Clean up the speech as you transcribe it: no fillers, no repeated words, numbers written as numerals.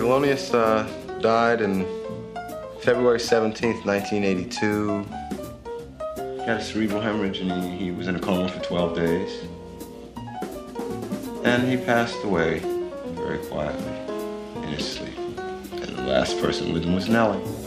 Thelonious died in February 17th, 1982. He had a cerebral hemorrhage and he was in a coma for 12 days. And he passed away very quietly in his sleep. And the last person with him was Nellie.